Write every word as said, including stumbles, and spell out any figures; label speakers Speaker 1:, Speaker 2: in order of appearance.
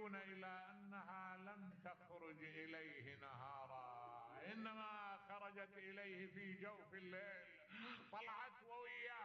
Speaker 1: يشيرون إلى أنها لم تخرج إليه نهارا، إنما خرجت إليه في جوف الليل، طلعت ووياه